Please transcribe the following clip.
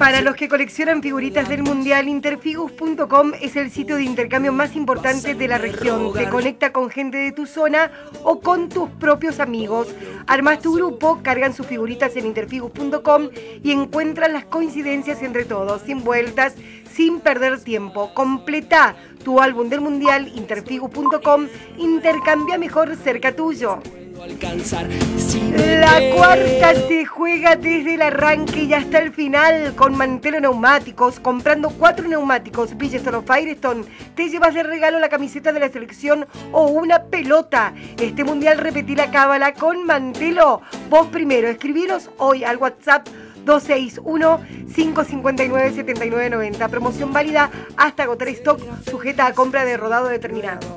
Para los que coleccionan figuritas del Mundial, Interfigus.com es el sitio de intercambio más importante de la región. Te conecta con gente de tu zona o con tus propios amigos. Armas tu grupo, cargan sus figuritas en Interfigus.com y encuentran las coincidencias entre todos, sin vueltas, sin perder tiempo. Completa tu álbum del Mundial, Interfigus.com, intercambia mejor cerca tuyo. La cuarta se juega desde el arranque y hasta el final con Mantelo Neumáticos. Comprando 4 neumáticos Bridgestone o Firestone, te llevas de regalo la camiseta de la selección o una pelota. Este mundial repetí la cábala con Mantelo. Vos primero, escribiros hoy al WhatsApp 261-559-7990. Promoción válida hasta agotar stock, sujeta a compra de rodado determinado.